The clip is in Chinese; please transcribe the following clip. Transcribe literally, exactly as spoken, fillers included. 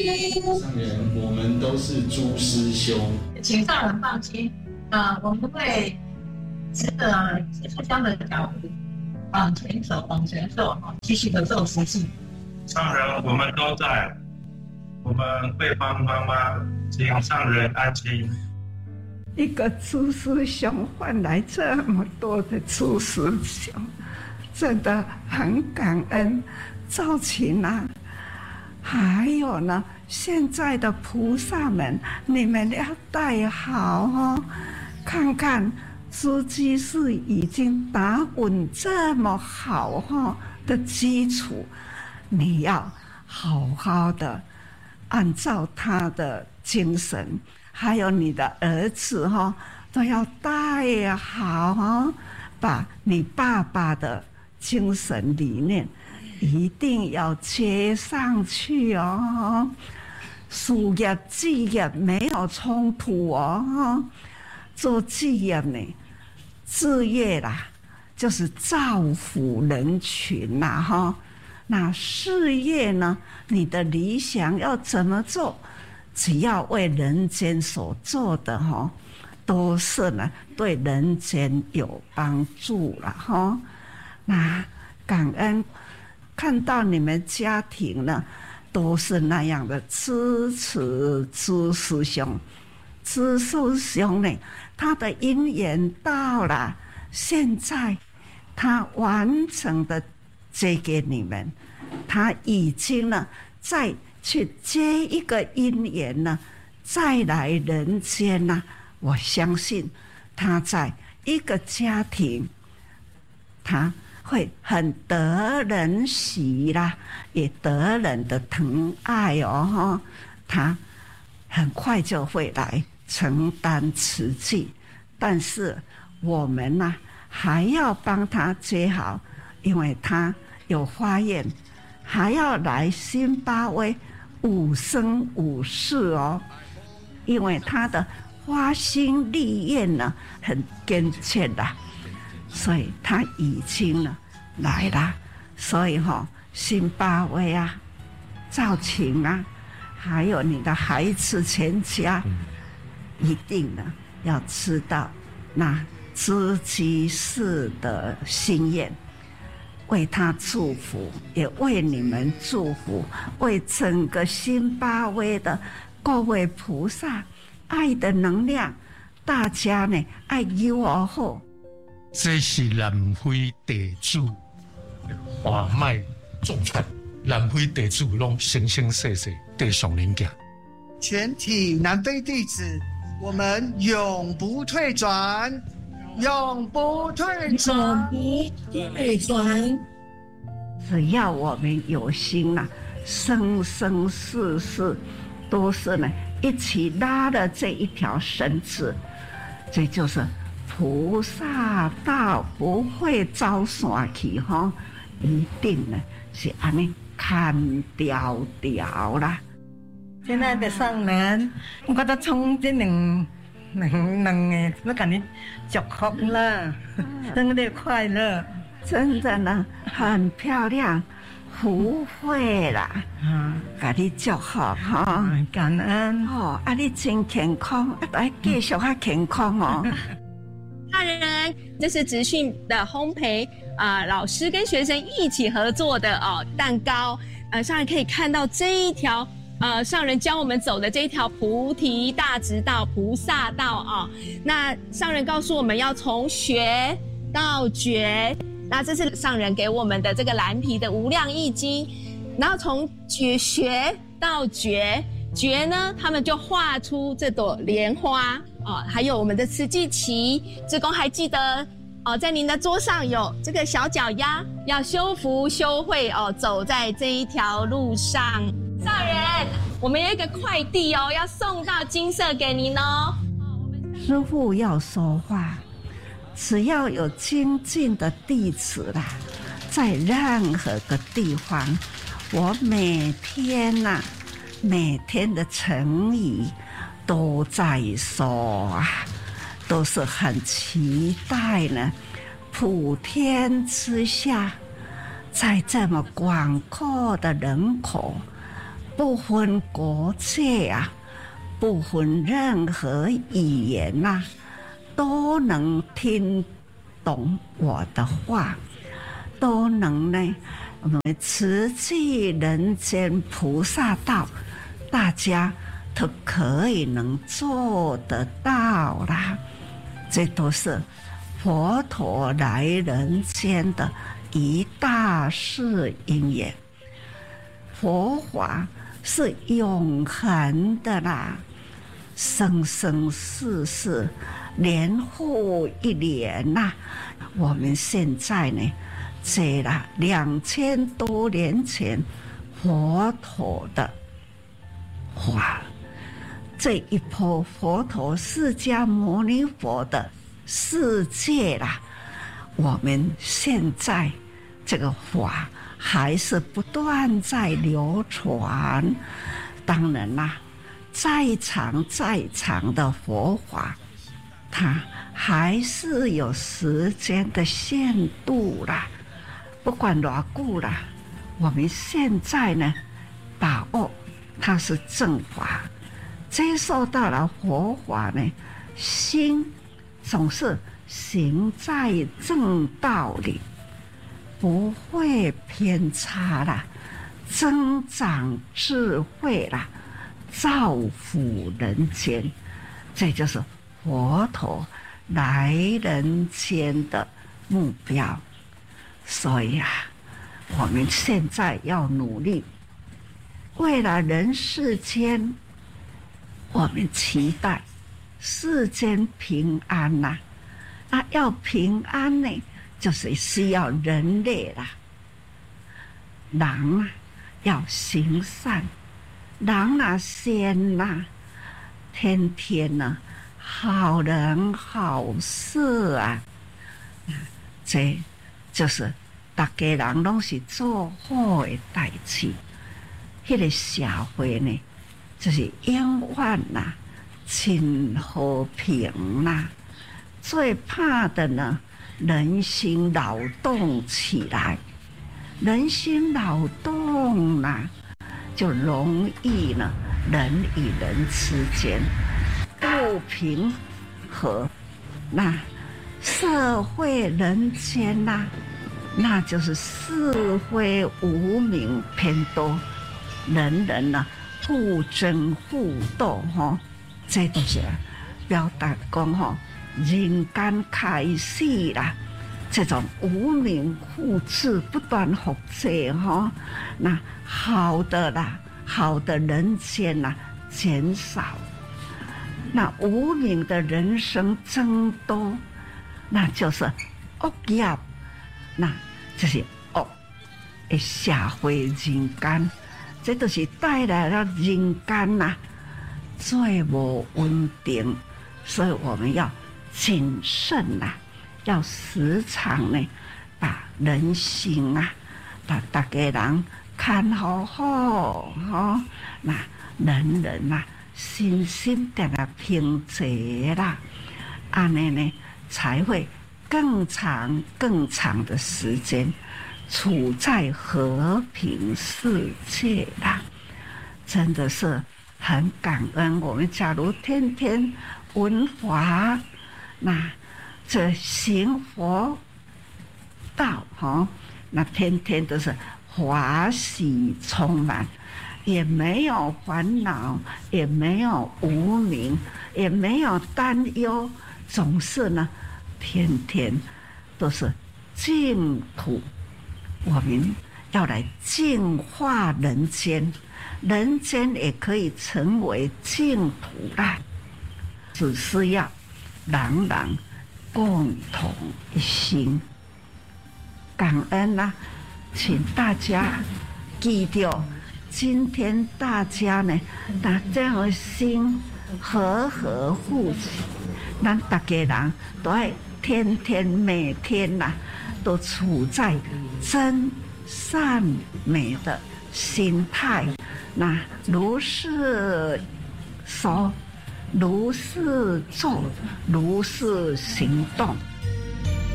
上人，我们都是诸师兄， 请上人放心，呃，我们会这个互相的脚步，往前走，往前走，继续的做实际。 上人，我们都在，我们会帮妈妈，请上人安心。 一个诸师兄换来这么多的诸师兄，真的很感恩。赵琴啊，还有呢，现在的菩萨们，你们要带好哦。看看诸居士已经打稳这么好哈的基础，你要好好的按照他的精神，还有你的儿子哈，都要带好哈，把你爸爸的精神理念一定要接上去哦。事业职业没有冲突哦，做职业呢，事业啦就是造福人群啦哈。那事业呢，你的理想要怎么做？只要为人间所做的哈，都是呢对人间有帮助了哈。那感恩看到你们家庭呢，都是那样的支持诸师兄。诸师兄呢，他的因缘到了，现在他完成的接给你们，他已经呢再去接一个因缘呢，再来人间呢，我相信他在一个家庭，他会很得人喜啦，也得人的疼爱哦，他很快就会来承担此际，但是我们呢、啊、还要帮他接好，因为他有发愿，还要来辛巴威五生五世哦，因为他的发心立愿呢很坚决啦，所以他已经呢来了，所以哈、哦，辛巴威啊，赵晴啊，还有你的孩子全家，一定呢要知道那诸居士的心愿，为他祝福，也为你们祝福，为整个辛巴威的各位菩萨爱的能量，大家呢爱有而好。 这是南非地主华脉众传，南非地主拢生生世世地上人行。 全体南非弟子，我们永不退转，永不退转， 永不退转。 只要我们有心呐、啊，生生世世都是呢一起拉了这一条绳子，这就是菩萨道不会走散去哈，一定呢是安尼看条条啦。 亲爱的上人，我觉得从这两两两个要给你祝福了，生日快乐！ 真的呢，很漂亮，福慧啦，嗯，给你祝福哈， 感恩哦，啊，你真健康，啊，来继续较健康哦。 大人，这是职训的烘焙啊、呃，老师跟学生一起合作的哦蛋糕，呃，上人可以看到这一条。呃，上人教我们走的这一条菩提大直道、菩萨道啊、哦，那上人告诉我们要从学到觉，那这是上人给我们的这个蓝皮的无量易经，然后从觉学到觉，觉呢，他们就画出这朵莲花啊、哦，还有我们的慈济旗，志工还记得哦，在您的桌上有这个小脚丫，要修福修慧哦，走在这一条路上。上人，我们有一个快递哦，要送到金色给您哦。 师父要说话，只要有精进的弟子啦，在任何个地方，我每天呐、啊，每天的成语都在说啊，都是很期待呢。普天之下，在这么广阔的人口， 不分国界啊，不分任何语言呐、啊，都能听懂我的话，都能呢，我们慈济人间菩萨道，大家都可以能做得到啦。这都是佛陀来人间的一大事因缘。佛法是永恒的啦，生生世世，年复一年呐、啊。我们现在呢，这了两千多年前佛陀的话，这一波佛陀释迦牟尼佛的世界啦，我们现在这个法还是不断在流传。当然啦，再长再长的佛法，它还是有时间的限度啦。不管多久啦，我们现在呢，把握它是正法，接受到了佛法呢，心总是行在正道里，不会偏差啦，增长智慧啦，造福人间。这就是佛陀来人间的目标。所以啊，我们现在要努力，为了人世间，我们期待世间平安呐、啊。啊，要平安呢，就是需要人类啦。人啊，要行善，人啊善呐，天天呢、啊，好人好事啊，这就是大家人拢是做好的代志。迄个社会呢，就是永远呐，亲和平呐。最怕的呢，人心扰动起来，人心扰动呐，就容易呢，人与人之间不平和，那社会人间呐、啊，那就是是非无明偏多，人人呢互争互斗哈，这都是表达讲哈，人间开始啦，这种无明互斥不断复制哈，那好的啦，好的人间呐减少，那无明的人生增多，那就是恶业，那就是恶的社会人间，这都是带来了人间呐、啊、最无稳定，所以我们要谨慎呐、啊，要时常呢把人心啊，把大家人看好好哈，那人人呐、啊、心心的啊平静啦，安尼呢才会更长更长的时间处在和平世界啦。真的是很感恩，我们假如天天闻法，那这行佛道哈，那天天都是欢喜充满，也没有烦恼，也没有无明，也没有担忧，总是呢天天都是净土。我们要来净化人间，人间也可以成为净土啦，只是要人人共同一心。感恩啦、啊，请大家记住，今天大家呢，把这样的心和和互起，咱大家人都要天天每天呐、啊，都处在真善美的心态，那如是说，如是做，如是行动。